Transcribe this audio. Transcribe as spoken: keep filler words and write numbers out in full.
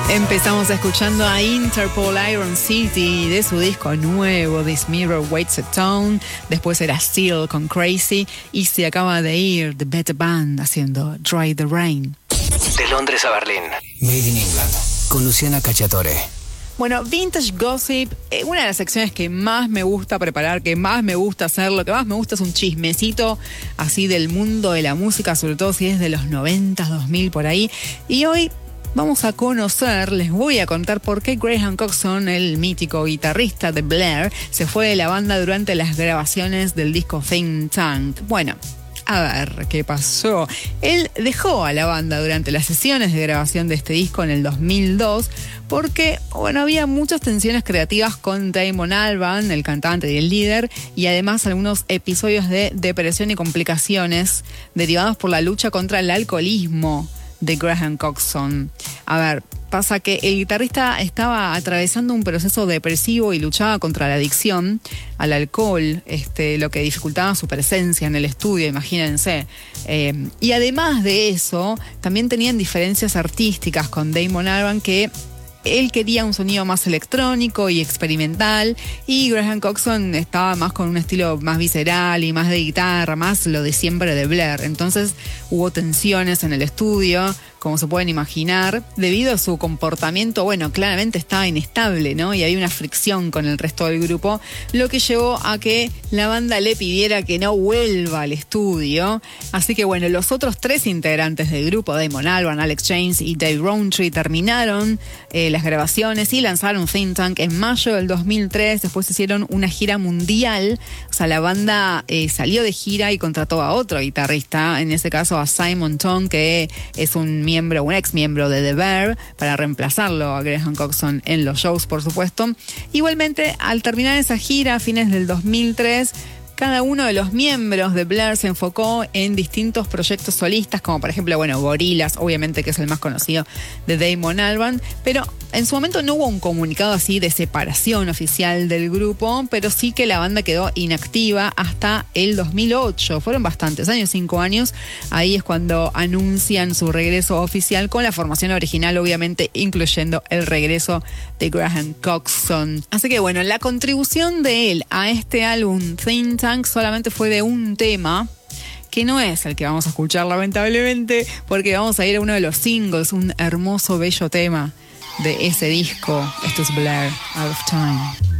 Empezamos escuchando a Interpol Iron City de su disco nuevo, This Mirror Waits a Tone. Después era Seal con Crazy. Y se acaba de ir The Better Band haciendo Dry the Rain. De Londres a Berlín. Made in England. Con Luciana Cacciatore. Bueno, Vintage Gossip, eh, una de las secciones que más me gusta preparar, que más me gusta hacer, lo que más me gusta es un chismecito así del mundo de la música, sobre todo si es de los noventa, dos mil por ahí. Y hoy vamos a conocer, les voy a contar por qué Graham Coxon, el mítico guitarrista de Blur, se fue de la banda durante las grabaciones del disco Think Tank. Bueno, a ver, ¿qué pasó? Él dejó a la banda durante las sesiones de grabación de este disco en el dos mil dos porque, bueno, había muchas tensiones creativas con Damon Albarn, el cantante y el líder, y además algunos episodios de depresión y complicaciones derivados por la lucha contra el alcoholismo de Graham Coxon. A ver, pasa que el guitarrista estaba atravesando un proceso depresivo y luchaba contra la adicción al alcohol, este, lo que dificultaba su presencia en el estudio, imagínense. Eh, y además de eso, también tenían diferencias artísticas con Damon Albarn, que él quería un sonido más electrónico y experimental, y Graham Coxon estaba más con un estilo más visceral y más de guitarra, más lo de siempre de Blur. Entonces hubo tensiones en el estudio, como se pueden imaginar, debido a su comportamiento. Bueno, claramente estaba inestable, ¿no? Y hay una fricción con el resto del grupo, lo que llevó a que la banda le pidiera que no vuelva al estudio. Así que bueno, los otros tres integrantes del grupo, Damon Albarn, Alex James y Dave Rowntree, terminaron eh, las grabaciones y lanzaron Think Tank en mayo del dos mil tres. Después hicieron una gira mundial. O sea, la banda eh, salió de gira y contrató a otro guitarrista, en ese caso a Simon Tong, que es un miembro, un ex miembro de The Verve, para reemplazarlo a Graham Coxon en los shows, por supuesto. Igualmente, al terminar esa gira a fines del dos mil tres, cada uno de los miembros de Blur se enfocó en distintos proyectos solistas, como por ejemplo, bueno, Gorillaz, obviamente, que es el más conocido de Damon Albarn, pero en su momento no hubo un comunicado así de separación oficial del grupo, pero sí que la banda quedó inactiva hasta el dos mil ocho. Fueron bastantes años, cinco años. Ahí es cuando anuncian su regreso oficial con la formación original, obviamente, incluyendo el regreso de Graham Coxon. Así que bueno, la contribución de él a este álbum Think Tank solamente fue de un tema, que no es el que vamos a escuchar lamentablemente, porque vamos a ir a uno de los singles, un hermoso, bello tema de ese disco. Esto es Blur, Out of Time.